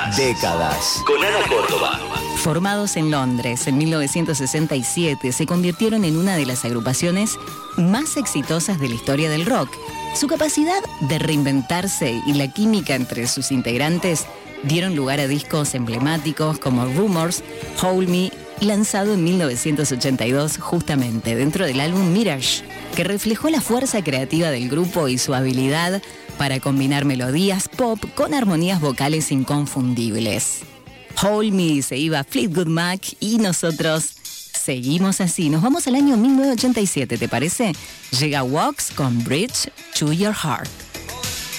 Décadas. Con Ana Córdoba. Formados en Londres en 1967, se convirtieron en una de las agrupaciones más exitosas de la historia del rock. Su capacidad de reinventarse y la química entre sus integrantes dieron lugar a discos emblemáticos como Rumors, Hold Me, lanzado en 1982 justamente dentro del álbum Mirage, que reflejó la fuerza creativa del grupo y su habilidad para combinar melodías pop con armonías vocales inconfundibles. Hold Me se iba Fleetwood Mac y nosotros seguimos así. Nos vamos al año 1987, ¿te parece? Llega Walks con Bridge to Your Heart.